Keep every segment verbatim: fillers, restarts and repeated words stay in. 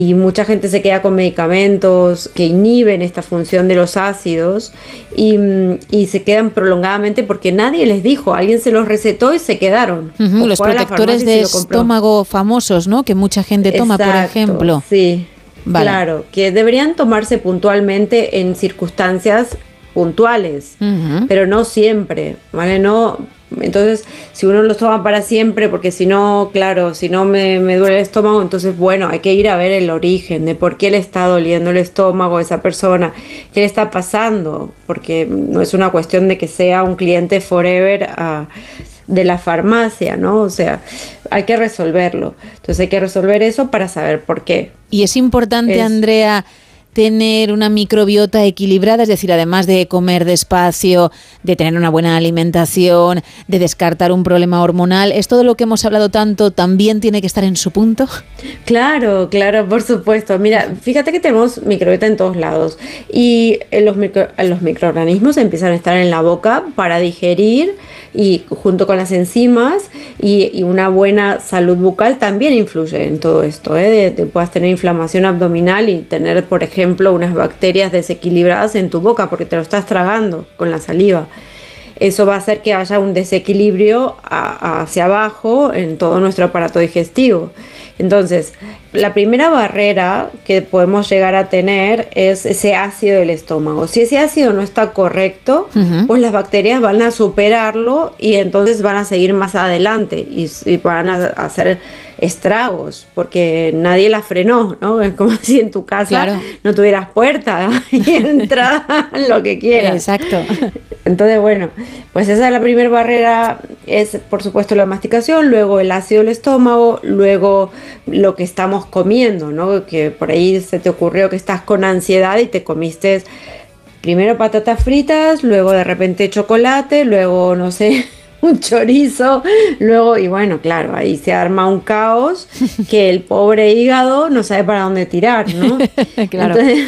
y mucha gente se queda con medicamentos que inhiben esta función de los ácidos y, y se quedan prolongadamente porque nadie les dijo, alguien se los recetó y se quedaron. Uh-huh, los protectores de estómago famosos, ¿no? Que mucha gente toma, exacto, por ejemplo. Sí, vale. Claro, que deberían tomarse puntualmente en circunstancias puntuales, uh-huh. pero no siempre, ¿vale? No, entonces, si uno los toma para siempre, porque si no, claro, si no me, me duele el estómago, entonces, bueno, hay que ir a ver el origen de por qué le está doliendo el estómago a esa persona, qué le está pasando, porque no es una cuestión de que sea un cliente forever uh, de la farmacia, ¿no? O sea, hay que resolverlo. Entonces hay que resolver eso para saber por qué. Y es importante, es, Andrea, tener una microbiota equilibrada, es decir, además de comer despacio, de tener una buena alimentación, de descartar un problema hormonal, ¿es todo lo que hemos hablado tanto también tiene que estar en su punto? Claro, claro, por supuesto. Mira, fíjate que tenemos microbiota en todos lados y los, micro, los microorganismos empiezan a estar en la boca para digerir y junto con las enzimas y, y una buena salud bucal también influye en todo esto, ¿eh? De, de puedas tener inflamación abdominal y tener, por ejemplo, unas bacterias desequilibradas en tu boca porque te lo estás tragando con la saliva. Eso va a hacer que haya un desequilibrio a, hacia abajo en todo nuestro aparato digestivo. Entonces, la primera barrera que podemos llegar a tener es ese ácido del estómago. Si ese ácido no está correcto, uh-huh. pues las bacterias van a superarlo y entonces van a seguir más adelante y, y van a hacer estragos porque nadie la frenó, ¿no? Es como si en tu casa claro. no tuvieras puerta y entrada lo que quieras. Exacto. Entonces, bueno, pues esa es la primera barrera, es por supuesto la masticación, luego el ácido del estómago, luego lo que estamos comiendo, ¿no? Que por ahí se te ocurrió que estás con ansiedad y te comiste primero patatas fritas, luego de repente chocolate, luego, no sé, un chorizo, luego, y bueno, claro, ahí se arma un caos que el pobre hígado no sabe para dónde tirar, ¿no? Claro. Entonces,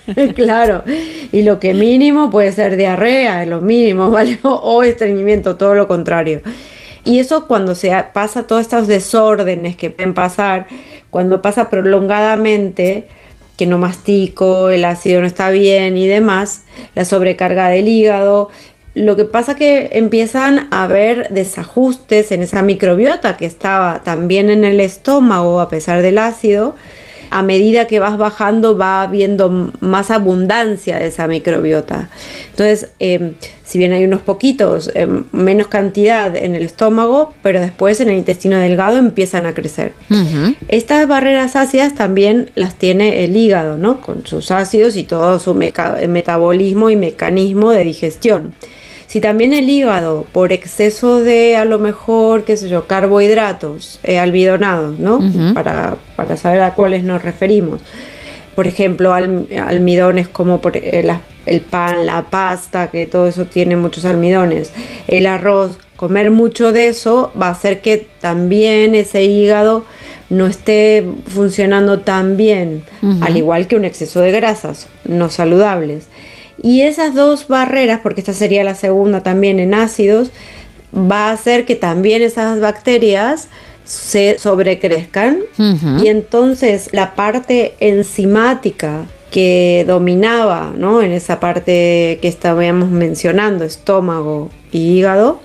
claro, y lo que mínimo puede ser diarrea, lo mínimo, ¿vale? O, o estreñimiento, todo lo contrario. Y eso cuando se pasa todos estos desórdenes que pueden pasar, cuando pasa prolongadamente, que no mastico, el ácido no está bien y demás, la sobrecarga del hígado, lo que pasa que empiezan a haber desajustes en esa microbiota que estaba también en el estómago a pesar del ácido. A medida que vas bajando va habiendo más abundancia de esa microbiota. Entonces, eh, si bien hay unos poquitos, eh, menos cantidad en el estómago, pero después en el intestino delgado empiezan a crecer. Uh-huh. Estas barreras ácidas también las tiene el hígado, ¿no? Con sus ácidos y todo su meca- metabolismo y mecanismo de digestión. Si también el hígado, por exceso de, a lo mejor, qué sé yo, carbohidratos eh, almidonados, ¿no? Uh-huh. Para, para saber a cuáles nos referimos. Por ejemplo, al, almidones como por, eh, la, el pan, la pasta, que todo eso tiene muchos almidones. El arroz, comer mucho de eso va a hacer que también ese hígado no esté funcionando tan bien, uh-huh. al igual que un exceso de grasas no saludables. Y esas dos barreras, porque esta sería la segunda también en ácidos, va a hacer que también esas bacterias se sobrecrezcan uh-huh. y entonces la parte enzimática que dominaba, ¿no? En esa parte que estábamos mencionando, estómago y hígado,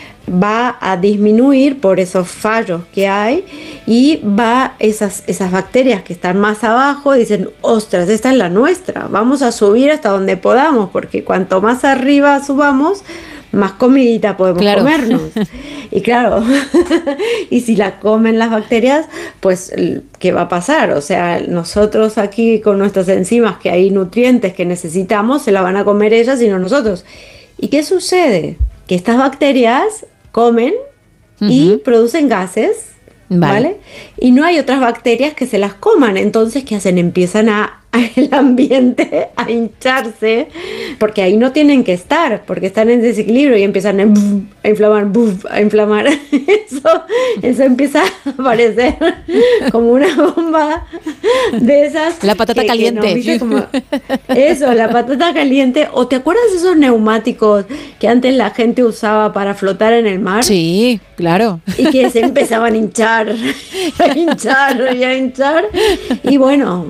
va a disminuir por esos fallos que hay y va esas, esas bacterias que están más abajo dicen, ostras, esta es la nuestra, vamos a subir hasta donde podamos, porque cuanto más arriba subamos, más comidita podemos claro. comernos. Y claro, y si la comen las bacterias, pues ¿qué va a pasar? O sea, nosotros aquí con nuestras enzimas, que hay nutrientes que necesitamos, se la van a comer ellas y no nosotros. ¿Y qué sucede? Que estas bacterias comen uh-huh. y producen gases, vale. ¿vale? Y no hay otras bacterias que se las coman. Entonces, ¿qué hacen? Empiezan a, a el ambiente a hincharse, porque ahí no tienen que estar, porque están en desequilibrio y empiezan a, buf, a inflamar, buf, a inflamar. Eso, eso empieza a aparecer como una bomba de esas. La patata que, caliente. Que no, como, eso, la patata caliente. ¿O te acuerdas de esos neumáticos que antes la gente usaba para flotar en el mar? Sí, claro. Y que se empezaban a hinchar, a hinchar y a hinchar. Y bueno,